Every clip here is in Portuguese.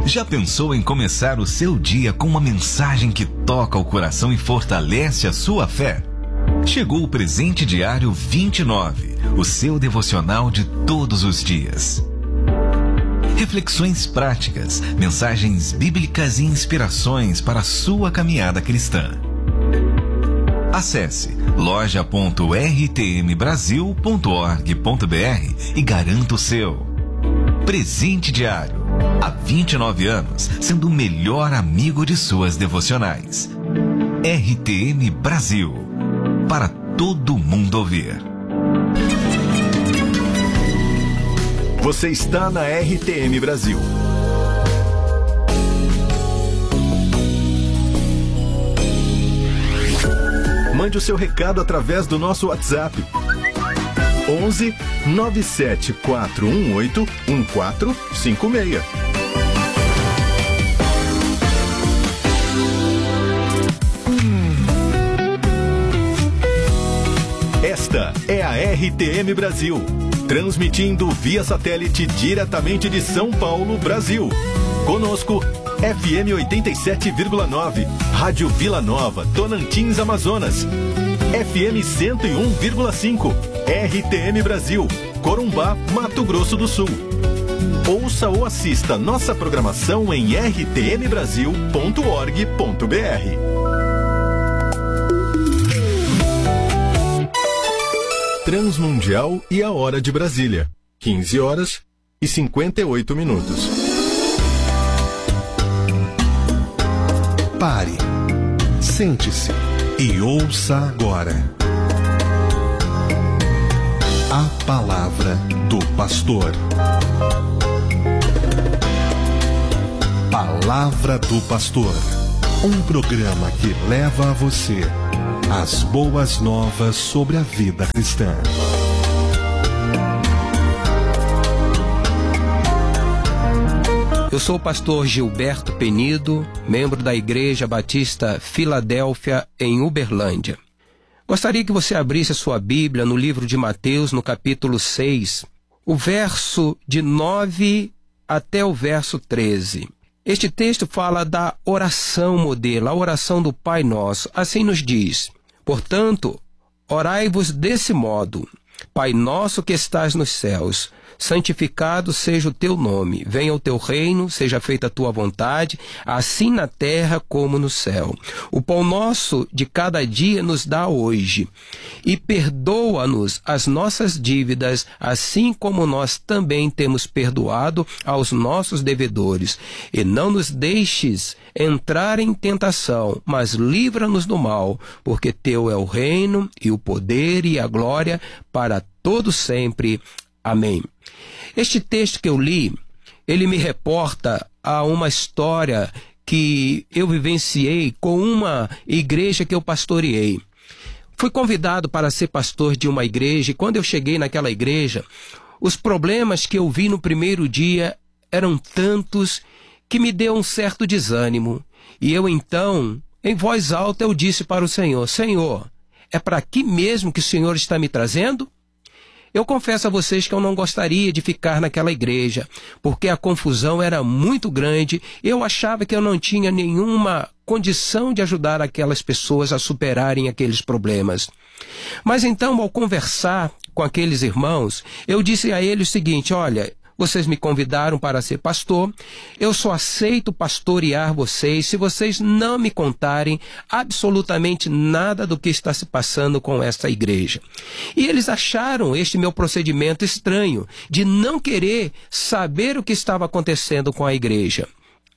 Já pensou em começar o seu dia com uma mensagem que toca o coração e fortalece a sua fé? Chegou o Presente Diário 29, o seu devocional de todos os dias. Reflexões práticas, mensagens bíblicas e inspirações para a sua caminhada cristã. Acesse loja.rtmbrasil.org.br e garanta o seu. Presente Diário. Há 29 anos, sendo o melhor amigo de suas devocionais. RTM Brasil. Para todo mundo ouvir. Você está na RTM Brasil. Mande o seu recado através do nosso WhatsApp. 11 97418 1456. Esta é a RTM Brasil, transmitindo via satélite diretamente de São Paulo, Brasil. Conosco, FM 87,9, Rádio Vila Nova, Tocantins, Amazonas. FM 101,5, RTM Brasil, Corumbá, Mato Grosso do Sul. Ouça ou assista nossa programação em rtmbrasil.org.br. Transmundial e a hora de Brasília, 15 horas e 58 minutos. Pare, sente-se e ouça agora a palavra do pastor. Palavra do Pastor, um programa que leva a você as boas novas sobre a vida cristã. Eu sou o pastor Gilberto Penido, membro da Igreja Batista Filadélfia, em Uberlândia. Gostaria que você abrisse a sua Bíblia no livro de Mateus, no capítulo 6, o verso de 9 até o verso 13. Este texto fala da oração modelo, a oração do Pai Nosso. Assim nos diz: portanto, orai-vos desse modo: Pai nosso que estás nos céus, santificado seja o teu nome, venha o teu reino, seja feita a tua vontade, assim na terra como no céu. O pão nosso de cada dia nos dá hoje, e perdoa-nos as nossas dívidas, assim como nós também temos perdoado aos nossos devedores. E não nos deixes entrar em tentação, mas livra-nos do mal, porque teu é o reino, e o poder e a glória para todo sempre. Amém. Este texto que eu li, ele me reporta a uma história que eu vivenciei com uma igreja que eu pastoreei. Fui convidado para ser pastor de uma igreja, e quando eu cheguei naquela igreja, os problemas que eu vi no primeiro dia eram tantos que me deu um certo desânimo. E eu então, em voz alta, eu disse para o Senhor: Senhor, é para aqui mesmo que o Senhor está me trazendo? Eu confesso a vocês que eu não gostaria de ficar naquela igreja, porque a confusão era muito grande. Eu achava que eu não tinha nenhuma condição de ajudar aquelas pessoas a superarem aqueles problemas. Mas então, ao conversar com aqueles irmãos, eu disse a eles o seguinte: olha, vocês me convidaram para ser pastor, eu só aceito pastorear vocês se vocês não me contarem absolutamente nada do que está se passando com essa igreja. E eles acharam este meu procedimento estranho, de não querer saber o que estava acontecendo com a igreja.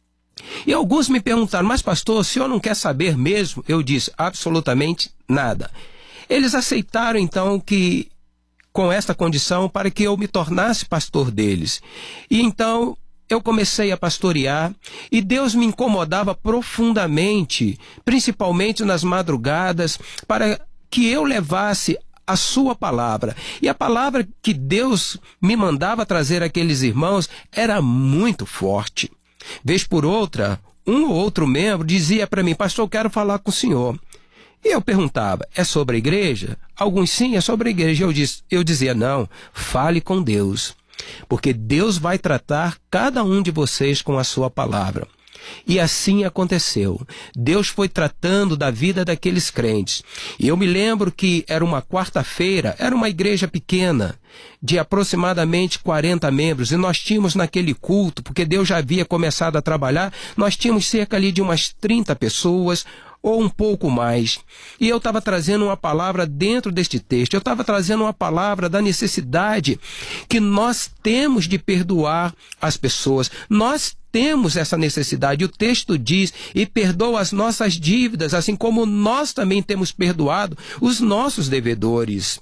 E alguns me perguntaram: mas pastor, o senhor não quer saber mesmo? Eu disse: absolutamente nada. Eles aceitaram então que com esta condição para que eu me tornasse pastor deles. E então eu comecei a pastorear, e Deus me incomodava profundamente, principalmente nas madrugadas, para que eu levasse a sua palavra. E a palavra que Deus me mandava trazer àqueles irmãos era muito forte. Vez por outra, um ou outro membro dizia para mim: pastor, eu quero falar com o senhor. E eu perguntava: é sobre a igreja? Alguns: sim, é sobre a igreja. Eu dizia: não, fale com Deus. porque Deus vai tratar cada um de vocês com a sua palavra. E assim aconteceu. Deus foi tratando da vida daqueles crentes. E eu me lembro que era uma quarta-feira, era uma igreja pequena, de aproximadamente 40 membros, e nós tínhamos naquele culto, porque Deus já havia começado a trabalhar, nós tínhamos cerca ali de umas 30 pessoas, ou um pouco mais. E eu estava trazendo uma palavra dentro deste texto, eu estava trazendo uma palavra da necessidade que nós temos de perdoar as pessoas. Nós temos essa necessidade. O texto diz, e perdoa as nossas dívidas, assim como nós também temos perdoado os nossos devedores.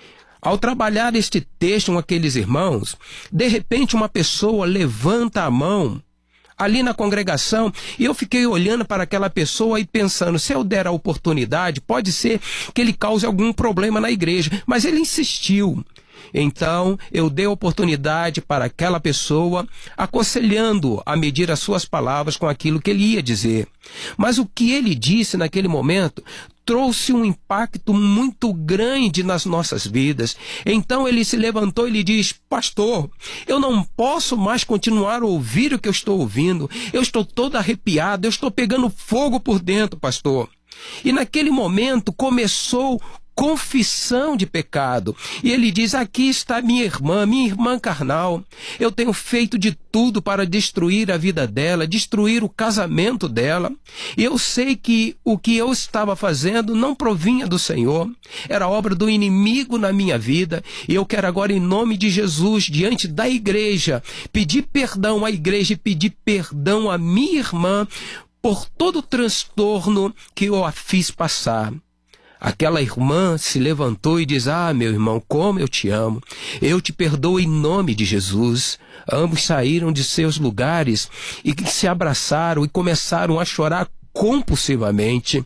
Ao trabalhar este texto com aqueles irmãos, de repente uma pessoa levanta a mão ali na congregação, e eu fiquei olhando para aquela pessoa e pensando, se eu der a oportunidade, pode ser que ele cause algum problema na igreja, mas ele insistiu. Então, eu dei a oportunidade para aquela pessoa, aconselhando a medir as suas palavras com aquilo que ele ia dizer. Mas o que ele disse naquele momento trouxe um impacto muito grande nas nossas vidas. Então ele se levantou e lhe diz, pastor, eu não posso mais continuar a ouvir o que eu estou ouvindo. Eu estou todo arrepiado, eu estou pegando fogo por dentro, pastor. E naquele momento começou confissão de pecado. E ele diz, aqui está minha irmã carnal. Eu tenho feito de tudo para destruir a vida dela, destruir o casamento dela. E eu sei que o que eu estava fazendo não provinha do Senhor. Era obra do inimigo na minha vida. E eu quero agora, em nome de Jesus, diante da igreja, pedir perdão à igreja e pedir perdão à minha irmã por todo o transtorno que eu a fiz passar. Aquela irmã se levantou e diz, meu irmão, como eu te amo. Eu te perdoo em nome de Jesus. Ambos saíram de seus lugares e se abraçaram e começaram a chorar compulsivamente.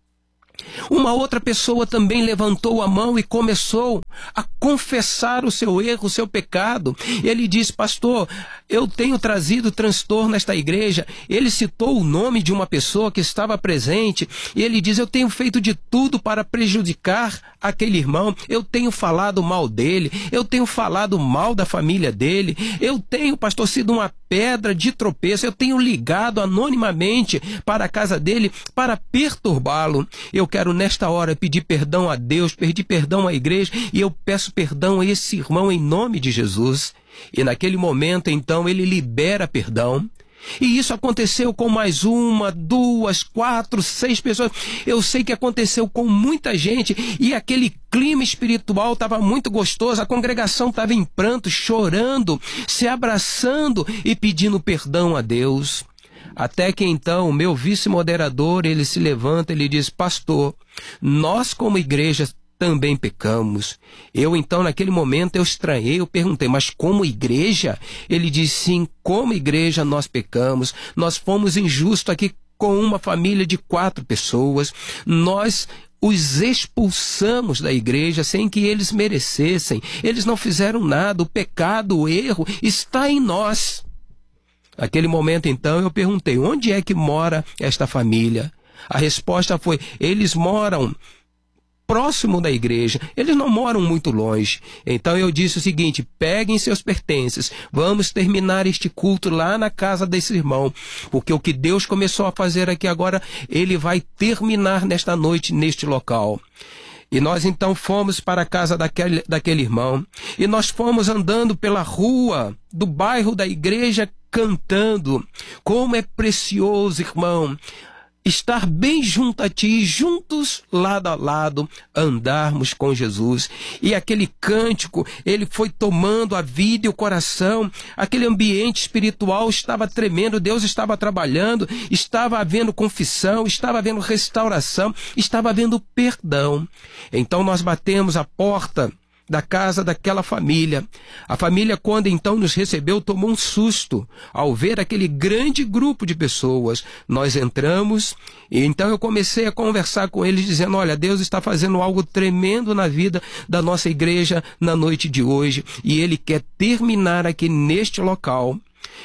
Uma outra pessoa também levantou a mão e começou a confessar o seu erro, o seu pecado. Ele diz, pastor, eu tenho trazido transtorno nesta igreja. Ele citou o nome de uma pessoa que estava presente e ele diz, eu tenho feito de tudo para prejudicar aquele irmão. Eu tenho falado mal dele, eu tenho falado mal da família dele, eu tenho, pastor, sido uma pedra de tropeço, eu tenho ligado anonimamente para a casa dele para perturbá-lo. Eu quero nesta hora pedir perdão a Deus, pedir perdão à igreja, e eu peço perdão a esse irmão em nome de Jesus. E naquele momento, então, ele libera perdão. E isso aconteceu com mais 1, 2, 4, 6 pessoas. Eu sei que aconteceu com muita gente, e aquele clima espiritual estava muito gostoso. A congregação estava em pranto, chorando, se abraçando e pedindo perdão a Deus. Até que então o meu vice-moderador, ele se levanta e ele diz, pastor, nós como igreja também pecamos. Eu então naquele momento eu estranhei, eu perguntei, mas como igreja? Ele disse, sim, como igreja nós pecamos, nós fomos injustos aqui com uma família de 4 pessoas, nós os expulsamos da igreja sem que eles merecessem, eles não fizeram nada, o pecado, o erro está em nós. Naquele momento, então, eu perguntei, onde é que mora esta família? A resposta foi, eles moram próximo da igreja, eles não moram muito longe. Então eu disse o seguinte, peguem seus pertences, vamos terminar este culto lá na casa desse irmão, porque o que Deus começou a fazer aqui agora, ele vai terminar nesta noite, neste local. E nós então fomos para a casa daquele irmão, e nós fomos andando pela rua do bairro da igreja, cantando. Como é precioso, irmão, estar bem junto a ti, juntos, lado a lado, andarmos com Jesus. E aquele cântico, ele foi tomando a vida e o coração, aquele ambiente espiritual estava tremendo, Deus estava trabalhando, estava havendo confissão, estava havendo restauração, estava havendo perdão. Então nós batemos a porta da casa daquela família. A família, quando então nos recebeu, tomou um susto ao ver aquele grande grupo de pessoas. Nós entramos e então eu comecei a conversar com eles dizendo, olha, Deus está fazendo algo tremendo na vida da nossa igreja na noite de hoje e Ele quer terminar aqui neste local.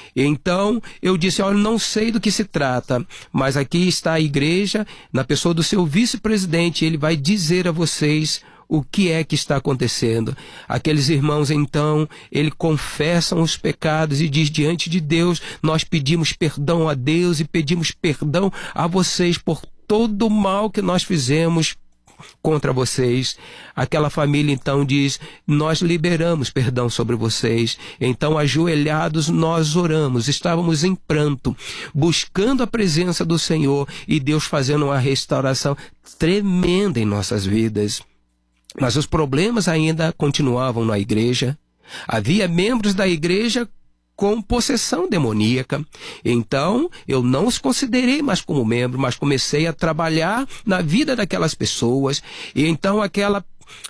Então eu disse, olha, não sei do que se trata, mas aqui está a igreja, na pessoa do seu vice-presidente, ele vai dizer a vocês o que é que está acontecendo. Aqueles irmãos, então, eles confessam os pecados e diz diante de Deus, nós pedimos perdão a Deus e pedimos perdão a vocês por todo o mal que nós fizemos contra vocês. Aquela família então diz, nós liberamos perdão sobre vocês. Então, ajoelhados, nós oramos, estávamos em pranto, buscando a presença do Senhor e Deus fazendo uma restauração tremenda em nossas vidas. Mas os problemas ainda continuavam na igreja. Havia membros da igreja com possessão demoníaca. Então, eu não os considerei mais como membro, mas comecei a trabalhar na vida daquelas pessoas. E então, aquela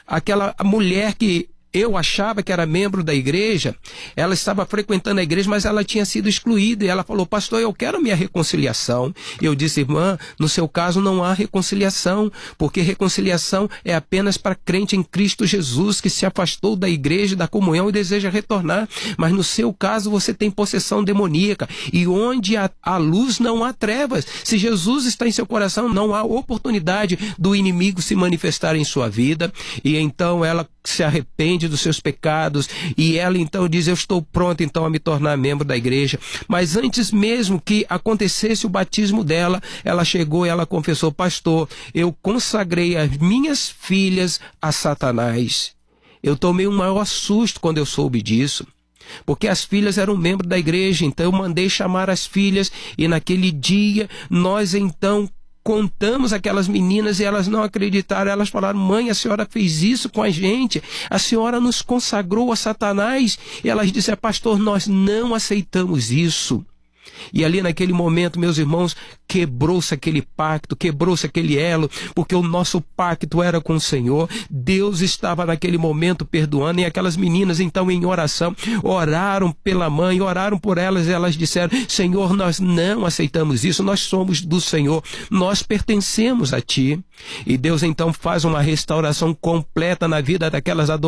mulher que eu achava que era membro da igreja, ela estava frequentando a igreja, mas ela tinha sido excluída. E ela falou, pastor, eu quero minha reconciliação. E eu disse, irmã, no seu caso não há reconciliação, porque reconciliação é apenas para crente em Cristo Jesus, que se afastou da igreja, da comunhão e deseja retornar. Mas no seu caso você tem possessão demoníaca. E onde há luz não há trevas. Se Jesus está em seu coração, não há oportunidade do inimigo se manifestar em sua vida. E então ela se arrepende dos seus pecados e ela então diz, eu estou pronta então a me tornar membro da igreja. Mas antes mesmo que acontecesse o batismo dela, ela chegou e ela confessou, pastor, eu consagrei as minhas filhas a Satanás. Eu tomei um maior susto quando eu soube disso, porque as filhas eram membros da igreja. Então eu mandei chamar as filhas e naquele dia nós então contamos aquelas meninas e elas não acreditaram. Elas falaram, mãe, a senhora fez isso com a gente, a senhora nos consagrou a Satanás. E elas disseram, pastor, nós não aceitamos isso. E ali naquele momento, meus irmãos, quebrou-se aquele pacto, quebrou-se aquele elo, porque o nosso pacto era com o Senhor. Deus estava naquele momento perdoando, e aquelas meninas então em oração, oraram pela mãe, oraram por elas, e elas disseram, Senhor, nós não aceitamos isso, nós somos do Senhor, nós pertencemos a Ti. E Deus então faz uma restauração completa na vida daquelas adolescentes.